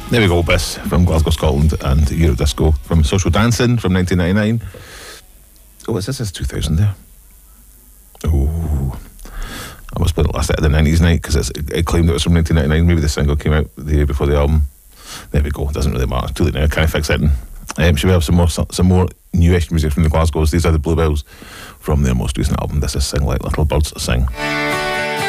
There we go, Biss from Glasgow, Scotland, and Eurodisco from Social Dancing from 1999. Oh, is this 2000 there? Oh, I must put it last at the 90s night because it claimed it was from 1999. Maybe the single came out the year before the album. There we go. It doesn't really matter. Too late now. Can I fix it? Should we have some more newish music from the Glasgows? These are the Bluebells from their most recent album. This is Sing Like Little Birds Sing.